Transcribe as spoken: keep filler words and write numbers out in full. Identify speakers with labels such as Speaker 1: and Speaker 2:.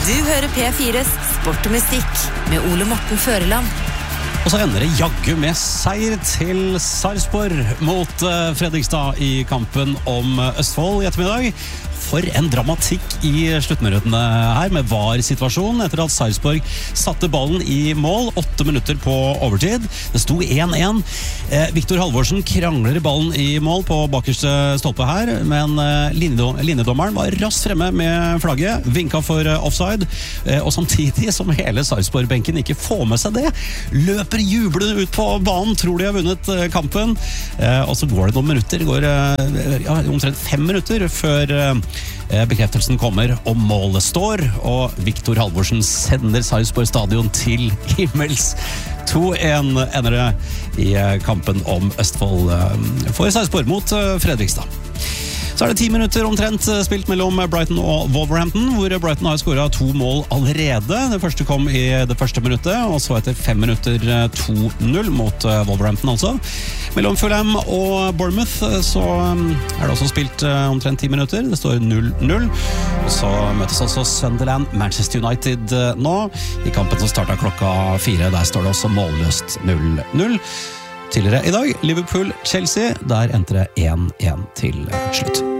Speaker 1: Du hører P fires Sport og Musikk med Ole Morten Føreland.
Speaker 2: Og så ender det jaggu med seier til Sarpsborg mot uh, Fredrikstad i kampen om uh, Østfold i ettermiddag. For en dramatikk i sluttminuttene her med V A R-situasjonen etter at Sarpsborg satte ballen i mål åtte minutter på overtid. Det sto én én. Eh, Viktor Halvorsen krangler ballen i mål på bakerste stolpe her, men eh, linjedommeren var raskt fremme med flagget, vinka for eh, offside, eh, og samtidig som hele Sarpsborg-benken ikke får med seg det, løper jublende ut på banen, tror de har vunnet eh, kampen, eh, og så går det noen minutter, går eh, ja, omtrent fem minutter før eh, bekreftelsen kommer og målet står, og Viktor Halvorsen sender Sarpsborg stadion til himmels. to én ender det i kampen om Østfold for Sarpsborg mot Fredrikstad. Så er det ti minutter omtrent spilt mellom Brighton og Wolverhampton, hvor Brighton har skåret to mål allerede. Det første kom i det første minuttet, og så etter fem minutter to null mot Wolverhampton altså. Mellom Fulham og Bournemouth så er det også spilt omtrent ti minutter. Det står null null. Så møtes også Sunderland Manchester United nå. I kampen som startet klokka fire, der står det også målløst null null. Tidligere i dag, Liverpool-Chelsea, der endte det én én til slutt.